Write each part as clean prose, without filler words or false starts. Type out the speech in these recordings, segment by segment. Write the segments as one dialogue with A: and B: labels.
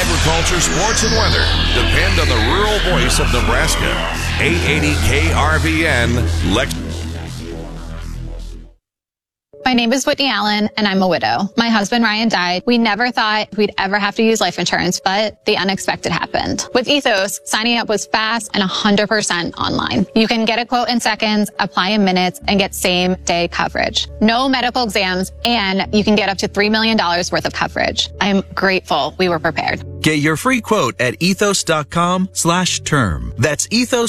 A: agriculture, sports, and weather depend on the rural voice of Nebraska. 880 KRVN, Lex.
B: My name is Whitney Allen, and I'm a widow. My husband, Ryan, died. We never thought we'd ever have to use life insurance, but the unexpected happened. With Ethos, signing up was fast and 100% online. You can get a quote in seconds, apply in minutes, and get same-day coverage. No medical exams, and you can get up to $3 million worth of coverage. I'm grateful we were prepared.
C: Get your free quote at ethos.com/term. That's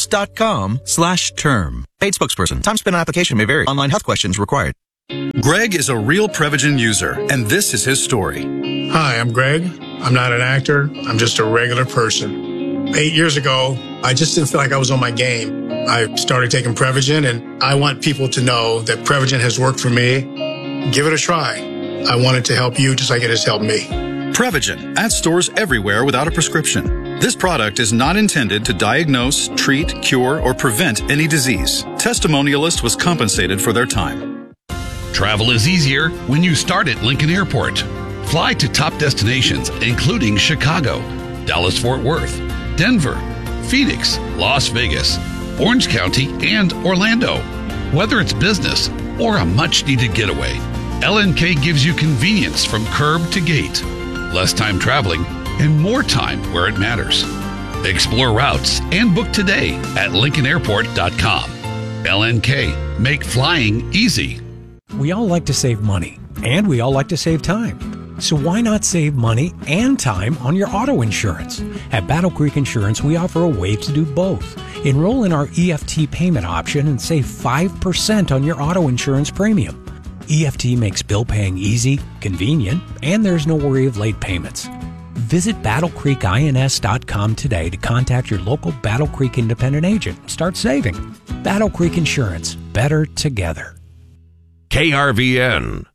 C: ethos.com/term. Paid spokesperson. Time spent on application may vary. Online health questions required.
D: Greg is a real Prevagen user, and this is his story.
E: Hi, I'm Greg. I'm not an actor. I'm just a regular person. 8 years ago, I just didn't feel like I was on my game. I started taking Prevagen, and I want people to know that Prevagen has worked for me. Give it a try. I want it to help you just like it has helped me.
D: Prevagen, at stores everywhere without a prescription. This product is not intended to diagnose, treat, cure, or prevent any disease. Testimonialist was compensated for their time.
F: Travel is easier when you start at Lincoln Airport. Fly to top destinations, including Chicago, Dallas-Fort Worth, Denver, Phoenix, Las Vegas, Orange County, and Orlando. Whether it's business or a much-needed getaway, LNK gives you convenience from curb to gate, less time traveling, and more time where it matters. Explore routes and book today at LincolnAirport.com. LNK, make flying easy.
G: We all like to save money, and we all like to save time. So why not save money and time on your auto insurance? At Battle Creek Insurance, we offer a way to do both. Enroll in our EFT payment option and save 5% on your auto insurance premium. EFT makes bill paying easy, convenient, and there's no worry of late payments. Visit BattleCreekINS.com today to contact your local Battle Creek independent agent and start saving. Battle Creek Insurance, better together.
A: KRVN.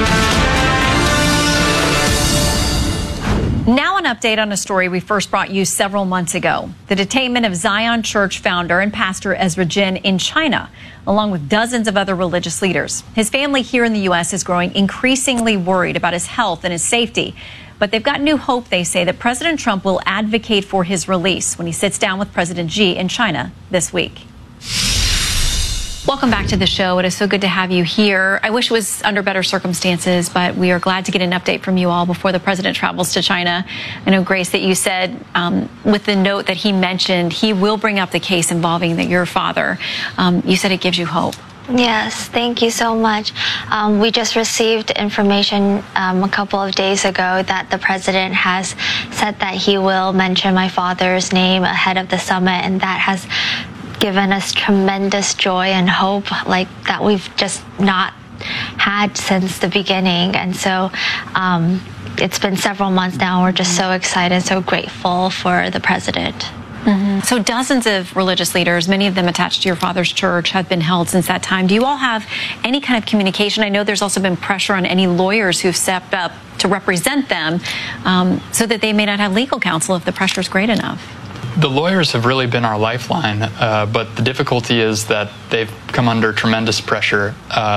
H: Now an update on a story we first brought you several months ago. The detainment of Zion Church founder and pastor Ezra Jin in China, along with dozens of other religious leaders. His family here in the U.S. is growing increasingly worried about his health and his safety. But they've got new hope, they say, that President Trump will advocate for his release when he sits down with President Xi in China this week. Welcome back to the show. It is so good to have you here. I wish it was under better circumstances, but we are glad to get an update from you all before the president travels to China. I know, Grace, that you said with the note that he mentioned, he will bring up the case involving your father. You said it gives you hope.
I: Yes, thank you so much. We just received information a couple of days ago that the president has said that he will mention my father's name ahead of the summit, and that has given us tremendous joy and hope like that we've just not had since the beginning. And so it's been several months now. We're just so excited, so grateful for the president.
H: Mm-hmm. So dozens of religious leaders, many of them attached to your father's church, have been held since that time. Do you all have any kind of communication? I know there's also been pressure on any lawyers who've stepped up to represent them so that they may not have legal counsel if the pressure is great enough.
J: The lawyers have really been our lifeline, but the difficulty is that they've come under tremendous pressure.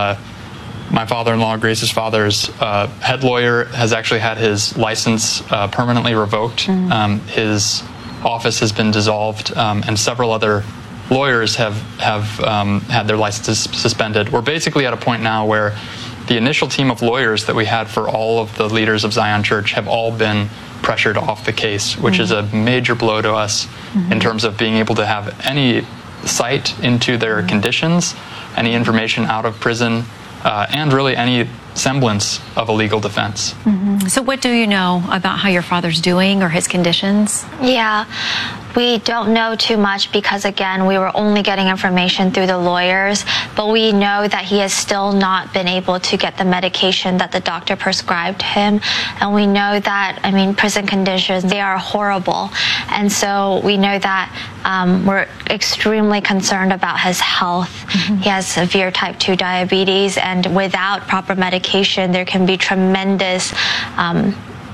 J: My father-in-law, Grace's father's head lawyer, has actually had his license permanently revoked. His office has been dissolved, and several other lawyers have had their licenses suspended. We're basically at a point now where the initial team of lawyers that we had for all of the leaders of Zion Church have all been pressured off the case, which is a major blow to us in terms of being able to have any sight into their conditions, any information out of prison, and really any semblance of a legal defense.
H: So what do you know about how your father's doing or his conditions?
I: Yeah, we don't know too much because, again, we were only getting information through the lawyers, but we know that he has still not been able to get the medication that the doctor prescribed him. And we know that, I mean, prison conditions, they are horrible. And so we know that we're extremely concerned about his health. He has severe type 2 diabetes, and without proper medication, there can be tremendous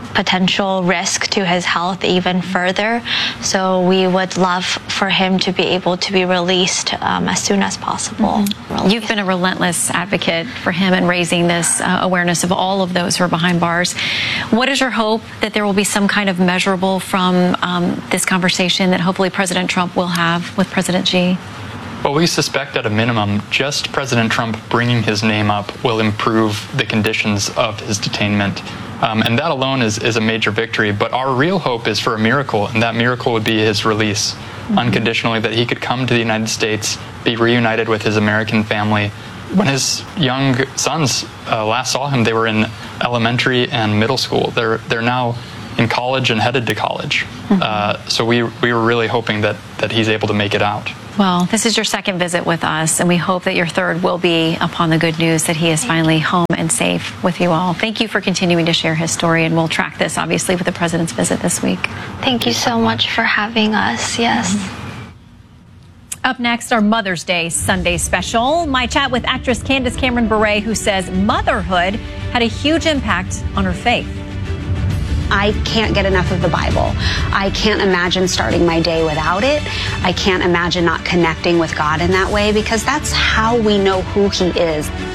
I: potential risk to his health even further. So we would love for him to be able to be released as soon as possible.
H: You've been a relentless advocate for him and raising this awareness of all of those who are behind bars. What is your hope that there will be some kind of measurable from this conversation that hopefully President Trump will have with President Xi?
J: Well, we suspect at a minimum, just President Trump bringing his name up will improve the conditions of his detainment. And that alone is a major victory. But our real hope is for a miracle, and that miracle would be his release unconditionally, that he could come to the United States, be reunited with his American family. When his young sons last saw him, they were in elementary and middle school. They're now in college and headed to college. So we were really hoping that he's able to make it out.
H: Well, this is your second visit with us, and we hope that your third will be upon the good news that he is finally home and safe with you all. Thank you for continuing to share his story, and we'll track this, obviously, with the president's visit this week.
I: Thank you so much for having us. Yes.
H: Up next, our Mother's Day Sunday special. My chat with actress Candace Cameron Bure, who says motherhood had a huge impact on her faith.
K: I can't get enough of the Bible. I can't imagine starting my day without it. I can't imagine not connecting with God in that way, because that's how we know who He is.